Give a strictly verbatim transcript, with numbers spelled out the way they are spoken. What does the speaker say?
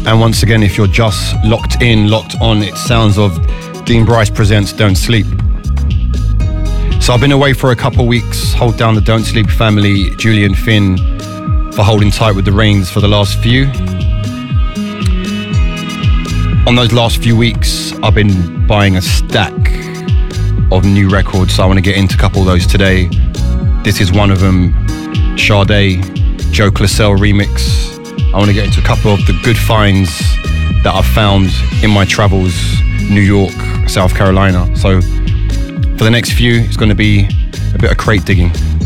And once again, if you're just locked in, locked on, it's sounds of Dean Bryce presents Don't Sleep. So I've been away for a couple of weeks. Hold down the Don't Sleep family, Julian Finn, for holding tight with the reins for the last few. On those last few weeks, I've been buying a stack of new records, so I want to get into a couple of those today. This is one of them, Sade, Joe Classell remix. I want to get into a couple of the good finds that I've found in my travels, New York, South Carolina. So for the next few, it's going to be a bit of crate digging.